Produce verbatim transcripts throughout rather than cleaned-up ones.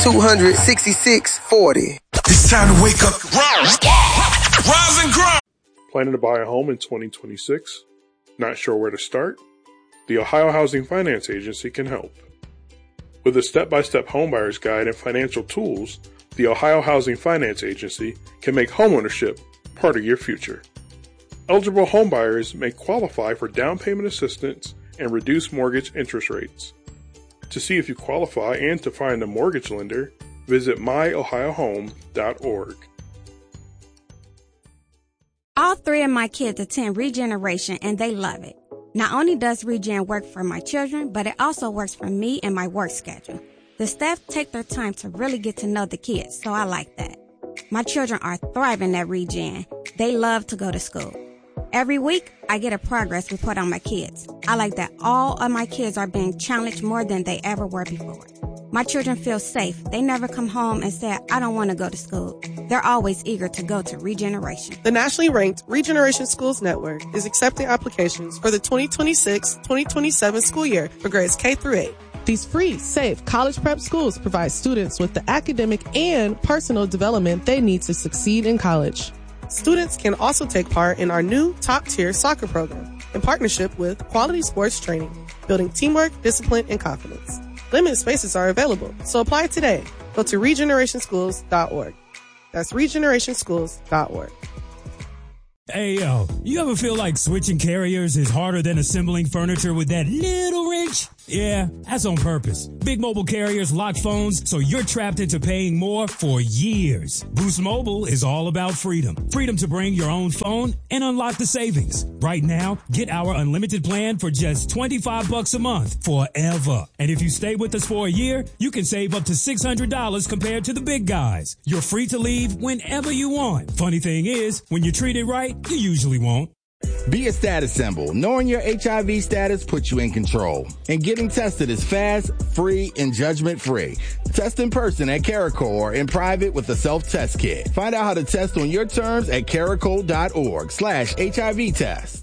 two hundred, sixty-six forty. It's time to wake up. Rise and grind. Planning to buy a home in twenty twenty-six? Not sure where to start? The Ohio Housing Finance Agency can help. With a step-by-step homebuyer's guide and financial tools, the Ohio Housing Finance Agency can make homeownership part of your future. Eligible homebuyers may qualify for down payment assistance and reduced mortgage interest rates. To see if you qualify and to find a mortgage lender, visit my ohio home dot org. All three of my kids attend Regeneration and they love it. Not only does Regen work for my children, but it also works for me and my work schedule. The staff take their time to really get to know the kids, so I like that. My children are thriving at Regen. They love to go to school. Every week, I get a progress report on my kids. I like that all of my kids are being challenged more than they ever were before. My children feel safe. They never come home and say, I don't want to go to school. They're always eager to go to Regeneration. The nationally ranked Regeneration Schools Network is accepting applications for the twenty twenty-six twenty twenty-seven school year for grades K through eight. These free, safe college prep schools provide students with the academic and personal development they need to succeed in college. Students can also take part in our new top-tier soccer program in partnership with Quality Sports Training, building teamwork, discipline, and confidence. Limited spaces are available, so apply today. Go to regeneration schools dot org. That's regeneration schools dot org. Hey, yo, you ever feel like switching carriers is harder than assembling furniture with that little wrench? Yeah, that's on purpose. Big mobile carriers lock phones so you're trapped into paying more for years. Boost Mobile is all about freedom. Freedom to bring your own phone and unlock the savings. Right now, get our unlimited plan for just twenty-five bucks a month forever. And if you stay with us for a year, you can save up to six hundred dollars compared to the big guys. You're free to leave whenever you want. Funny thing is, when you treat it right, you usually won't. Be a status symbol. Knowing your H I V status puts you in control. And getting tested is fast, free, and judgment-free. Test in person at Carico or in private with a self-test kit. Find out how to test on your terms at carico.org slash HIV test.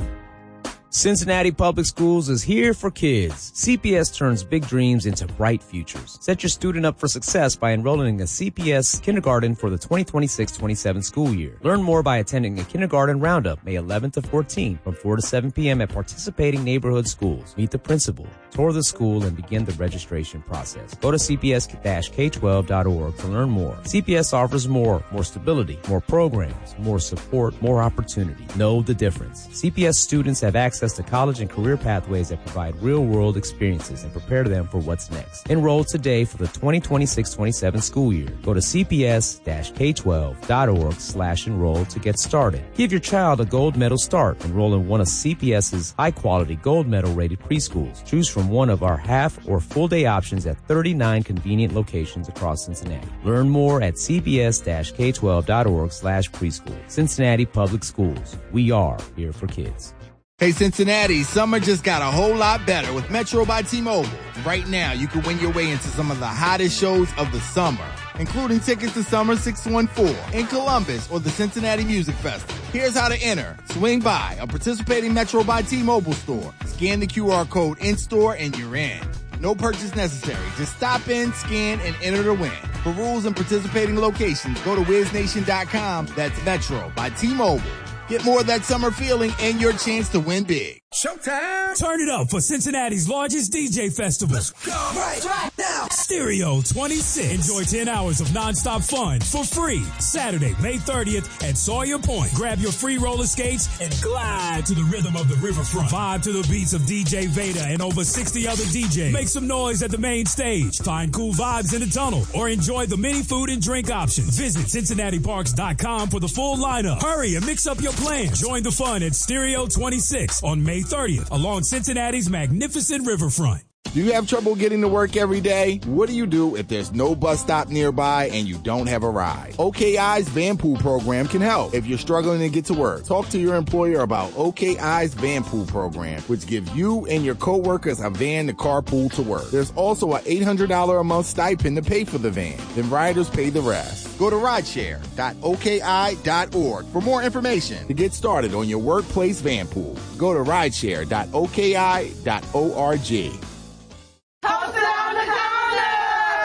Cincinnati Public Schools is here for kids. C P S turns big dreams into bright futures. Set your student up for success by enrolling in a C P S kindergarten for the twenty twenty-six twenty-seven school year. Learn more by attending a kindergarten roundup May eleventh to fourteenth from four to seven p.m. at participating neighborhood schools. Meet the principal, tour the school, and begin the registration process. Go to c p s dash k twelve dot org to learn more. C P S offers more, more stability, more programs, more support, more opportunity. Know the difference. C P S students have access to college and career pathways that provide real-world experiences and prepare them for what's next. Enroll today for the twenty twenty-six twenty-seven school year. Go to c p s dash k twelve dot org slash enroll to get started. Give your child a gold medal start. Enroll in one of CPS's high-quality gold medal-rated preschools. Choose from one of our half or full-day options at thirty-nine convenient locations across Cincinnati. Learn more at c p s dash k twelve dot org slash preschool. Cincinnati Public Schools. We are here for kids. Hey Cincinnati, summer just got a whole lot better with Metro by T-Mobile. Right now, you can win your way into some of the hottest shows of the summer, including tickets to Summer six one four in Columbus or the Cincinnati Music Festival. Here's how to enter. Swing by a participating Metro by T-Mobile store. Scan the Q R code in-store and you're in. No purchase necessary. Just stop in, scan, and enter to win. For rules and participating locations, go to wiz nation dot com. That's Metro by T-Mobile. Get more of that summer feeling and your chance to win big. Showtime! Turn it up for Cincinnati's largest D J festival. Let's go right, right now. Stereo twenty-six. Enjoy ten hours of nonstop fun for free. Saturday, May thirtieth at Sawyer Point. Grab your free roller skates and glide to the rhythm of the riverfront. Vibe to the beats of D J Veda and over sixty other D Js. Make some noise at the main stage. Find cool vibes in the tunnel or enjoy the mini food and drink options. Visit cincinnati parks dot com for the full lineup. Hurry and mix up your plans. Join the fun at Stereo twenty-six on May thirtieth along Cincinnati's magnificent riverfront. Do you have trouble getting to work every day? What do you do if there's no bus stop nearby and you don't have a ride? O K I's Van Pool program can help. If you're struggling to get to work, talk to your employer about O K I's Van Pool program, which gives you and your coworkers a van to carpool to work. There's also an eight hundred dollars a month stipend to pay for the van. Then riders pay the rest. Go to rideshare dot o k i dot org for more information to get started on your workplace van pool. Go to rideshare dot o k i dot org. Posted on the corner.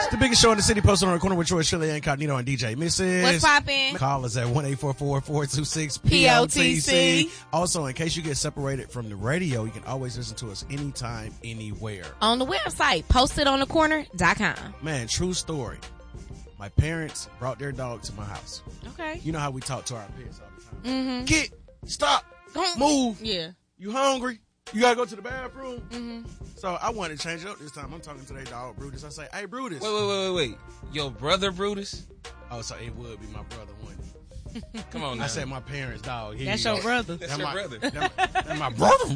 The biggest show in the city, posted on the corner with Troy Shirley Incognito and D J Missus What's poppin'? Call us at one eight four four, four two six, P O T C. Also, in case you get separated from the radio, you can always listen to us anytime, anywhere. On the website, posted on the corner dot com. Man, true story. My parents brought their dog to my house. Okay. You know how we talk to our pets all the time. Mm-hmm. Get, stop, move. Yeah. You hungry? You gotta go to the bathroom? Mm-hmm. So I wanted to change it up this time. I'm talking to their dog, Brutus. I say, hey, Brutus. Wait, wait, wait, wait, wait. Your brother, Brutus? Oh, so it would be my brother, wouldn't it? Come on now. I said my parents' dog. Here That's you your go. brother. That's That your my, brother. That, that my brother.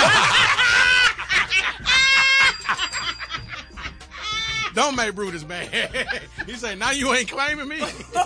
Don't make Brutus mad. He say, now you ain't claiming me.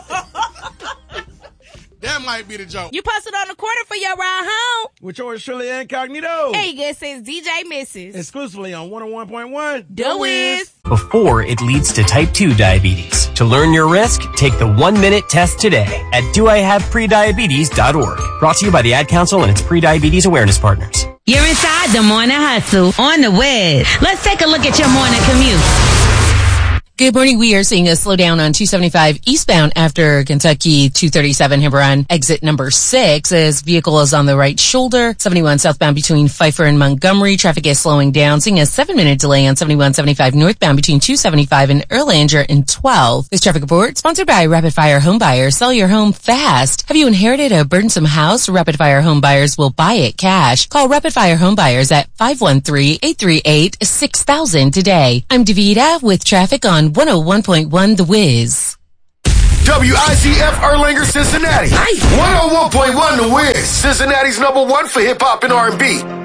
That might be the joke. You posted on the corner for your ride home. With yours truly Incognito. Hey, guess it's D J Missus Exclusively on one oh one point one. The Wiz. Before it leads to type two diabetes. To learn your risk, take the one-minute test today at do I have prediabetes dot org. Brought to you by the Ad Council and its pre-diabetes awareness partners. You're inside the Morning Hustle on the Wiz. Let's take a look at your morning commute. Good morning. We are seeing a slowdown on two seventy-five eastbound after Kentucky two thirty-seven Himmer exit number six as vehicle is on the right shoulder. seventy-one southbound between Pfeiffer and Montgomery. Traffic is slowing down, seeing a seven minute delay on seventy-one seventy-five northbound between two seventy-five and Erlanger and twelve. This traffic report sponsored by Rapid Fire Home Buyers. Sell your home fast. Have you inherited a burdensome house? Rapid Fire Home Buyers will buy it cash. Call Rapid Fire Home Buyers at five one three, eight three eight, six thousand today. I'm Davida with traffic on one oh one point one The Wiz. W I C F Erlanger, Cincinnati. one oh one point one The Wiz. Cincinnati's number one for hip hop and R and B.